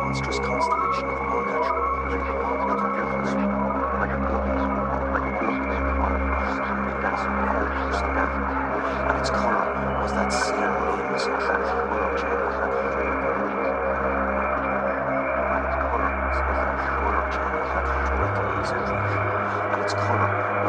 monstrous constellation of Monash. And its color was that same